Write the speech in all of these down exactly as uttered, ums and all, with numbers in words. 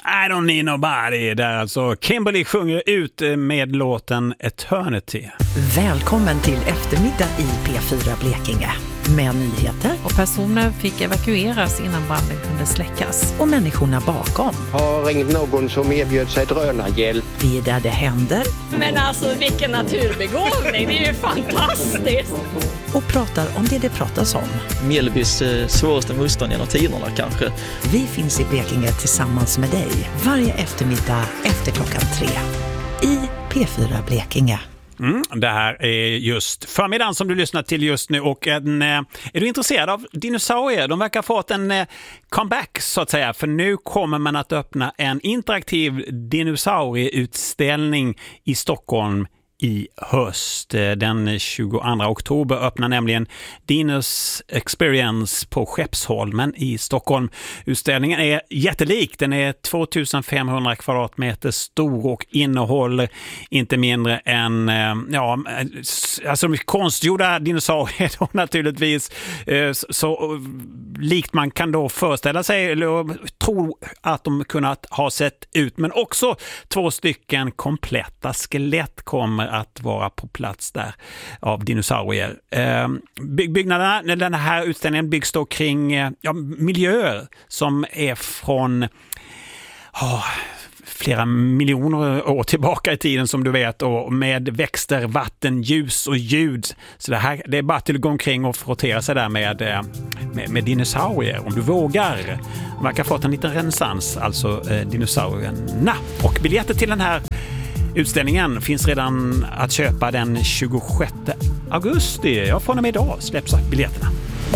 I don't need nobody. Där alltså Kimberly sjunger ut med låten Eternity. Välkommen till eftermiddag i P fyra Blekinge. Med nyheter. Och personer fick evakueras innan branden kunde släckas. Och människorna bakom. Har ringt någon som erbjöd sig drönarhjälp. Vi är där det händer. Men alltså vilken naturbegåvning, det är ju fantastiskt. Och pratar om det det pratas om. Mjällbys eh, svåraste motstånd genom tiderna kanske. Vi finns i Blekinge tillsammans med dig. Varje eftermiddag efter klockan tre. I P fyra Blekinge. Mm, det här är just förmiddagen som du lyssnar till just nu och en, är du intresserad av dinosaurier? De verkar ha fått en comeback så att säga, för nu kommer man att öppna en interaktiv dinosaurieutställning i Stockholm i höst. Den tjugoandra oktober öppnar nämligen Dinos Experience på Skeppsholmen i Stockholm. Utställningen är jättelik. Den är tvåtusenfemhundra kvadratmeter stor och innehåller inte mindre än ja, alltså konstgjorda dinosaurier då, naturligtvis. Så likt man kan då föreställa sig eller tro att de kunnat ha sett ut, men också två stycken kompletta skelett kommer att vara på plats där av dinosaurier. Eh, byggnaderna, den här utställningen byggs då kring ja, miljöer som är från oh, flera miljoner år tillbaka i tiden som du vet, och med växter, vatten, ljus och ljud. Så det här det är bara till att gå omkring och frottera sig där med, med, med dinosaurier om du vågar. Man kan få en liten renässans, alltså eh, dinosaurierna. Och biljetter till den här utställningen finns redan att köpa den tjugosjätte augusti. Ja, från och med idag släpps biljetterna.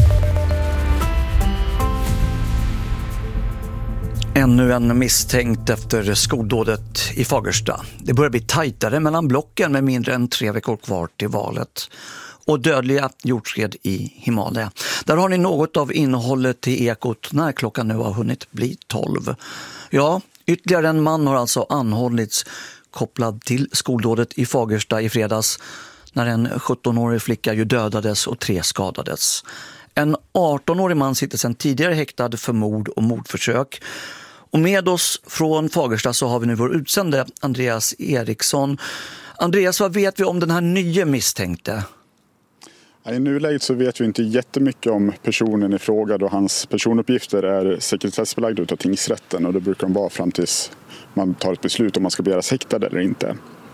Ännu en misstänkt efter skoldådet i Fagersta. Det börjar bli tajtare mellan blocken med mindre än tre veckor kvar till valet. Och dödliga jordskred i Himalaya. Där har ni något av innehållet i Ekot när klockan nu har hunnit bli tolv. Ja, ytterligare en man har alltså anhållits kopplad till skoldådet i Fagersta i fredags när en sjuttonårig flicka ju dödades och tre skadades. En artonårig man sitter sedan tidigare häktad för mord och mordförsök. Och med oss från Fagersta så har vi nu vår utsände Andreas Eriksson. Andreas, vad vet vi om den här nya misstänkte? I nuläget så vet vi inte jättemycket om personen i fråga då hans personuppgifter är sekretessbelagda utav tingsrätten, och det brukar de vara fram tills man tar ett beslut om man ska begäras häktad eller inte.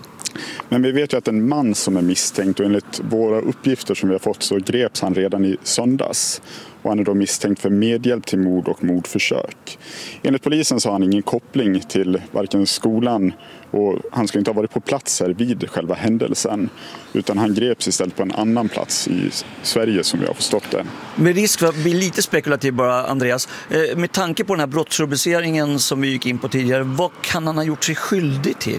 Men vi vet ju att en man som är misstänkt, och enligt våra uppgifter som vi har fått så greps han redan i söndags. Och han är då misstänkt för medhjälp till mord och mordförsök. Enligt polisen så har han ingen koppling till varken skolan, och han ska inte ha varit på plats här vid själva händelsen. Utan han greps istället på en annan plats i Sverige som vi har förstått det. Med risk för att bli lite spekulativ bara, Andreas. Eh, med tanke på den här brottsrubriceringen som vi gick in på tidigare, vad kan han ha gjort sig skyldig till?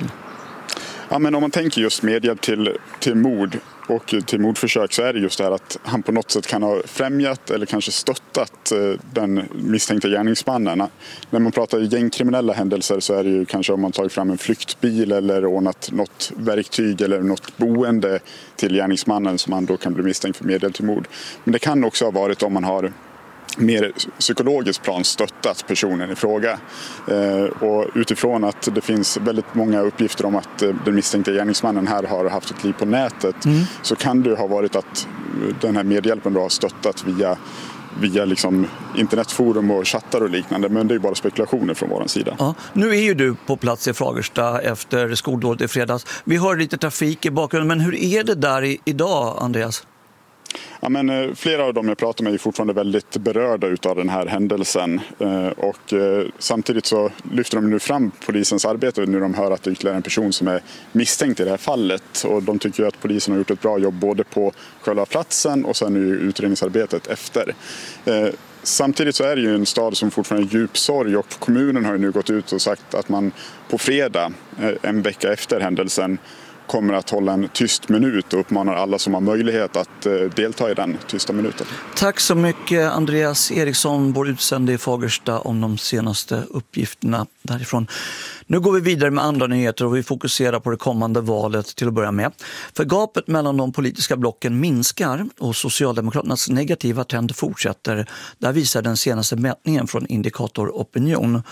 Ja, men om man tänker just medhjälp till, till mord och till mordförsök så är det just det här att han på något sätt kan ha främjat eller kanske stöttat den misstänkta gärningsmannen. När man pratar gängkriminella händelser så är det ju kanske om man tagit fram en flyktbil eller ordnat något verktyg eller något boende till gärningsmannen som man då kan bli misstänkt för medhjälp till mord. Men det kan också ha varit om man har mer psykologiskt plan stöttat personen i fråga. Eh, och utifrån att det finns väldigt många uppgifter om att eh, den misstänkta gärningsmannen här har haft ett liv på nätet, mm. så kan det ha varit att den här medhjälpen då har stöttat via, via liksom internetforum och chattar och liknande, men det är bara spekulationer från vår sida. Ja, nu är ju du på plats i Fagersta efter skoldådet i fredags. Vi hör lite trafik i bakgrunden, men hur är det där i, idag, Andreas? Ja, men, flera av dem jag pratar med är fortfarande väldigt berörda utav den här händelsen, eh, och eh, samtidigt så lyfter de nu fram polisens arbete när de hör att det är ytterligare en person som är misstänkt i det här fallet, och de tycker ju att polisen har gjort ett bra jobb både på själva platsen och sen nu utredningsarbetet efter. Eh, Samtidigt så är det ju en stad som fortfarande är djup sorg, och kommunen har ju nu gått ut och sagt att man på fredag, en vecka efter händelsen, kommer att hålla en tyst minut och uppmanar alla som har möjlighet att delta i den tysta minuten. Tack så mycket, Andreas Eriksson, vår utsände i Fagersta, om de senaste uppgifterna därifrån. Nu går vi vidare med andra nyheter och vi fokuserar på det kommande valet till att börja med. För gapet mellan de politiska blocken minskar och Socialdemokraternas negativa trend fortsätter. Där visar den senaste mätningen från Indikator Opinion.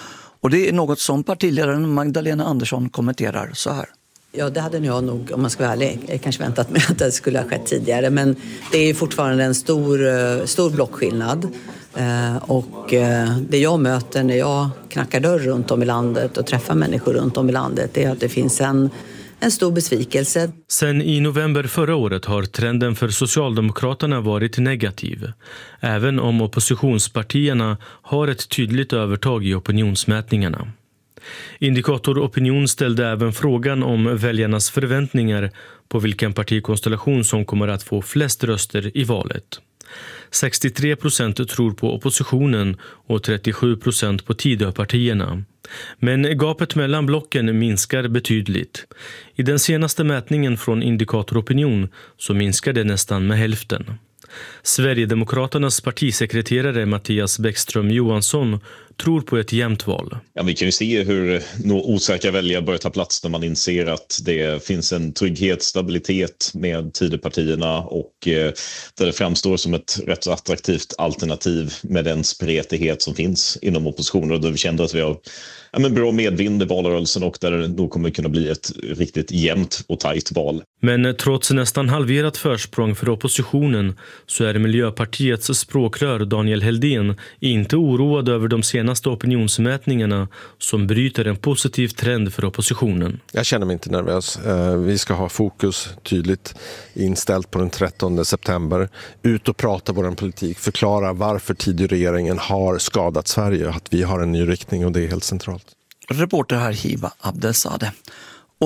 Och det är något som partiledaren Magdalena Andersson kommenterar så här. Ja, det hade jag nog, om man ska vara ärlig, kanske väntat mig att det skulle ha skett tidigare. Men det är fortfarande en stor, stor blockskillnad. Och det jag möter när jag knackar dörr runt om i landet och träffar människor runt om i landet är att det finns en, en stor besvikelse. Sen i november förra året har trenden för Socialdemokraterna varit negativ. Även om oppositionspartierna har ett tydligt övertag i opinionsmätningarna. Indikator Opinion ställde även frågan om väljarnas förväntningar på vilken partikonstellation som kommer att få flest röster i valet. sextiotre procent tror på oppositionen och trettiosju procent på Tidöpartierna. Men gapet mellan blocken minskar betydligt. I den senaste mätningen från Indikator Opinion så minskar det nästan med hälften. Sverigedemokraternas partisekreterare Mattias Bäckström Johansson tror på ett jämnt val. Ja, vi kan ju se hur osäkra väljare börjar ta plats när man inser att det finns en trygghet, stabilitet med Tidöpartierna och eh, där det framstår som ett rätt attraktivt alternativ med den spretighet som finns inom oppositionen och då vi känner att vi har ja, men bra medvind i valrörelsen och där det nog kommer kunna bli ett riktigt jämnt och tajt val. Men trots nästan halverat försprång för oppositionen så är Miljöpartiets språkrör Daniel Heldén inte oroad över de senaste opinionsmätningarna som bryter en positiv trend för oppositionen. Jag känner mig inte nervös. Vi ska ha fokus tydligt inställt på den trettonde september. Ut och prata vår politik, förklara varför Tidöregeringen har skadat Sverige och att vi har en ny riktning och det är helt centralt. Reporter här Hiva Abdelsade.